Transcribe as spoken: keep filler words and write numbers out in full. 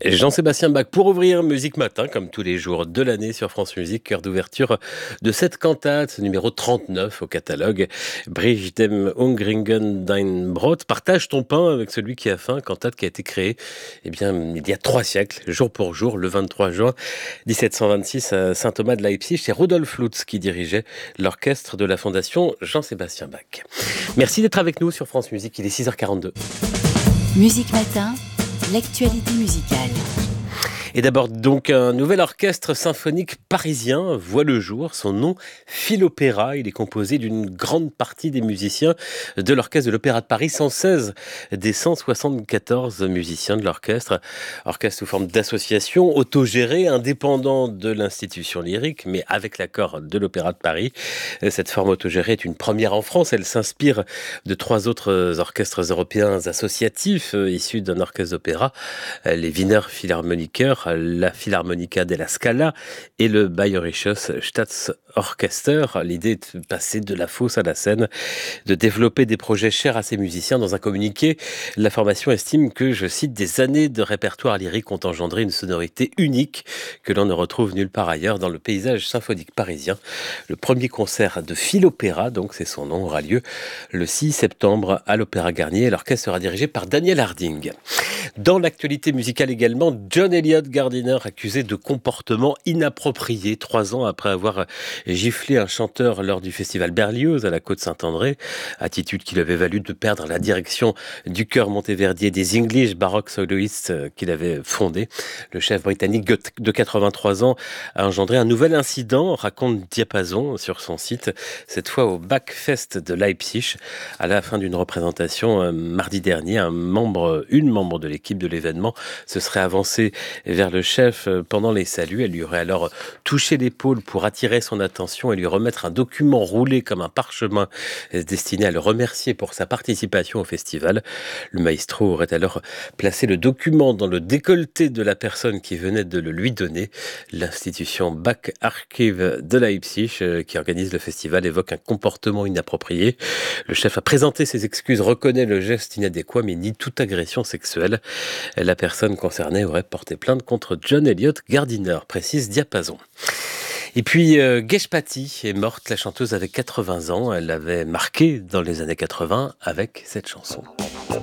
Jean-Sébastien Bach pour ouvrir Musique Matin, comme tous les jours de l'année sur France Musique, cœur d'ouverture de cette cantate, numéro trente-neuf au catalogue. Brich dem Hungringen dein Brot, partage ton pain avec celui qui a faim, cantate qui a été créée eh bien, il y a trois siècles, jour pour jour, le vingt-trois juin dix-sept cent vingt-six à Saint-Thomas de Leipzig. C'est Rudolf Lutz qui dirigeait l'orchestre de la Fondation Jean-Sébastien Bach. Merci d'être avec nous sur France Musique, il est six heures quarante-deux. Musique Matin, l'actualité musicale. Et d'abord donc un nouvel orchestre symphonique parisien voit le jour. Son nom, Philopéra. Il est composé d'une grande partie des musiciens de l'orchestre de l'Opéra de Paris, cent seize des cent soixante-quatorze musiciens de l'orchestre. Orchestre sous forme d'association, autogéré, indépendant de l'institution lyrique, mais avec l'accord de l'Opéra de Paris. Cette forme autogérée est une première en France. Elle s'inspire de trois autres orchestres européens associatifs issus d'un orchestre d'opéra, les Wiener Philharmoniker, la Philharmonica della Scala et le Bayerisches Staatsorchester. L'idée est de passer de la fosse à la scène, de développer des projets chers à ces musiciens. Dans un communiqué, la formation estime que, je cite, des années de répertoire lyrique ont engendré une sonorité unique que l'on ne retrouve nulle part ailleurs dans le paysage symphonique parisien. Le premier concert de Philopéra, donc c'est son nom, aura lieu le six septembre à l'Opéra Garnier. L'orchestre sera dirigé par Daniel Harding. Dans l'actualité musicale également, John Eliot Gardiner accusé de comportement inapproprié trois ans après avoir giflé un chanteur lors du festival Berlioz à la Côte-Saint-André, attitude qui lui avait valu de perdre la direction du chœur monteverdier des English Baroque Soloists qu'il avait fondé. Le chef britannique de quatre-vingt-trois ans a engendré un nouvel incident, raconte Diapason sur son site, cette fois au Bachfest de Leipzig. À la fin d'une représentation mardi dernier, un membre, une membre de l'équipe de l'événement se serait avancée vers le chef pendant les saluts. Elle lui aurait alors touché l'épaule pour attirer son attention et lui remettre un document roulé comme un parchemin destiné à le remercier pour sa participation au festival. Le maestro aurait alors placé le document dans le décolleté de la personne qui venait de le lui donner. L'institution Bach Archive de Leipzig, qui organise le festival, évoque un comportement inapproprié. Le chef a présenté ses excuses, reconnaît le geste inadéquat, mais nie toute agression sexuelle. La personne concernée aurait porté plainte contre John Eliot Gardiner, précise Diapason. Et puis, euh, Geshpati est morte, la chanteuse avait quatre-vingts ans. Elle avait marqué dans les années quatre-vingts avec cette chanson.